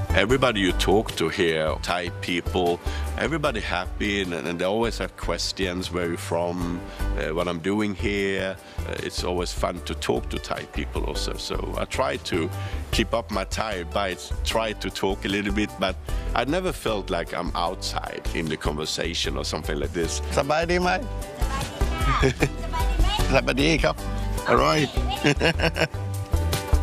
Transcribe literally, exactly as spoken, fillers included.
Everybody you talk to here, Thai people, everybody happy, and, and they always have questions, where you're from, uh, what I'm doing here. Uh, it's always fun to talk to Thai people also. So I try to keep up my Thai by try to talk a little bit, but I never felt like I'm outside in the conversation or something like this. สบายดีไหม สบายดีครับ อร่อย